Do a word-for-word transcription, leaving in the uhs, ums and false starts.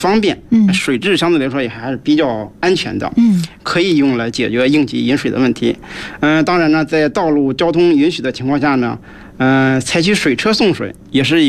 方便， 嗯， 水质相对来说也还是比较安全的， 嗯， 可以用来解决应急饮水的问题。嗯、呃，当然呢，在道路交通允许的情况下呢，嗯、呃，采取水车送水也是一